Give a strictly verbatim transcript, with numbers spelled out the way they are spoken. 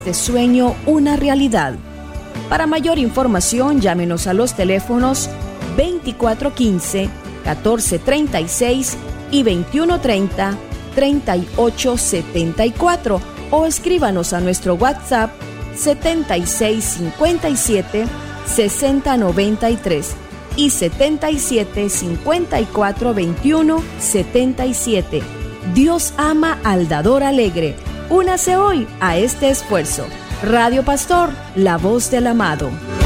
este sueño una realidad. Para mayor información, llámenos a los teléfonos veinticuatro quince, catorce treinta y seis y veintiuno treinta, treinta y ocho setenta y cuatro o escríbanos a nuestro WhatsApp setenta y seis cincuenta y siete, sesenta noventa y tres y setenta y siete cincuenta y cuatro veintiuno setenta y siete. Dios ama al dador alegre. Únase hoy a este esfuerzo. Radio Pastor, la voz del amado.